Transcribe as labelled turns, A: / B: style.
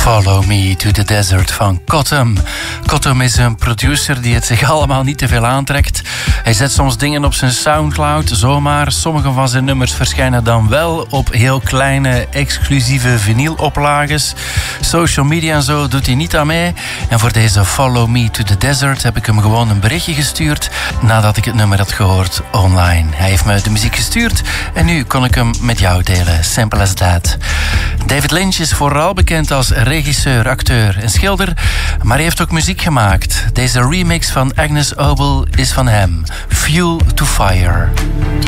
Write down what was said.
A: Follow Me to the Desert van Cottam. Cottam is een producer die het zich allemaal niet te veel aantrekt. Hij zet soms dingen op zijn Soundcloud, zomaar. Sommige van zijn nummers verschijnen dan wel op heel kleine, exclusieve vinyloplages. Social media en zo doet hij niet aan mee. En voor deze Follow Me to the Desert heb ik hem gewoon een berichtje gestuurd nadat ik het nummer had gehoord online. Hij heeft me de muziek gestuurd en nu kon ik hem met jou delen. Simple as that. David Lynch is vooral bekend als regisseur, acteur en schilder, maar hij heeft ook muziek gemaakt. Deze remix van Agnes Obel is van hem. Fuel to Fire.